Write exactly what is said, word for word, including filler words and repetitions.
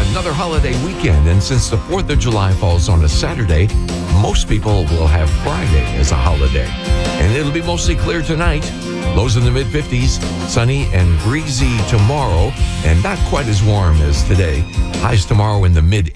another holiday weekend, and since the fourth of July falls on a Saturday, most people will have Friday as a holiday. And it'll be mostly clear tonight. Lows in the mid-fifties, sunny and breezy tomorrow, and not quite as warm as today. Highs tomorrow in the mid